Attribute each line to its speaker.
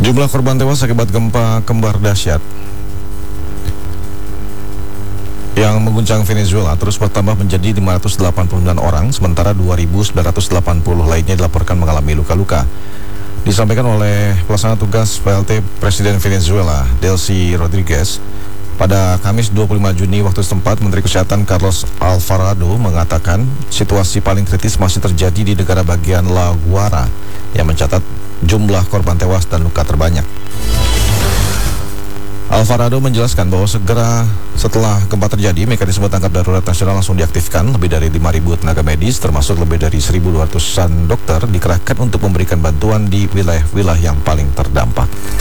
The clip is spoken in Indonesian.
Speaker 1: Jumlah korban tewas akibat gempa kembar dahsyat yang mengguncang Venezuela terus bertambah menjadi 589 orang, sementara 2.980 lainnya dilaporkan mengalami luka-luka. Disampaikan oleh pelaksana tugas PLT Presiden Venezuela, Delcy Rodriguez, pada Kamis 25 Juni waktu setempat. Menteri Kesehatan Carlos Alvarado mengatakan situasi paling kritis masih terjadi di negara bagian La Guara yang mencatat jumlah korban tewas dan luka terbanyak. Alvarado menjelaskan bahwa segera setelah gempa terjadi, mekanisme tanggap darurat nasional langsung diaktifkan. Lebih dari 5.000 tenaga medis, termasuk lebih dari 1.200-an dokter, dikerahkan untuk memberikan bantuan di wilayah-wilayah yang paling terdampak.